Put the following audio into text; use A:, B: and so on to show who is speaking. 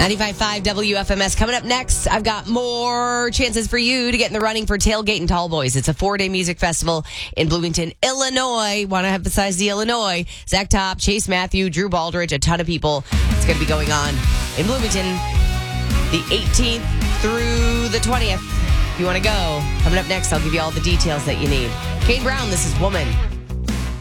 A: 95.5 WFMS. Coming up next, I've got more chances for you to get in the running for Tailgate and Tall Boys. It's a 4-day music festival in Bloomington, Illinois. Want to emphasize the Illinois. Zach Top, Chase Matthew, Drew Baldridge, a ton of people. It's going to be going on in Bloomington the 18th through the 20th. If you want to go, coming up next, I'll give you all the details that you need. Kane Brown, this is Woman.